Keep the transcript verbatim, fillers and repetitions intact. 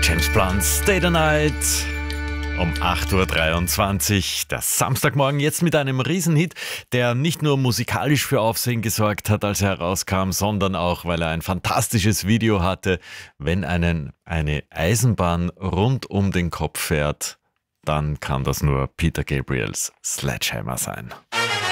James Blunt, Stay the Night um acht Uhr dreiundzwanzig. Der Samstagmorgen jetzt mit einem Riesenhit, der nicht nur musikalisch für Aufsehen gesorgt hat, als er herauskam, sondern auch, weil er ein fantastisches Video hatte. Wenn einen eine Eisenbahn rund um den Kopf fährt, dann kann das nur Peter Gabriels Sledgehammer sein.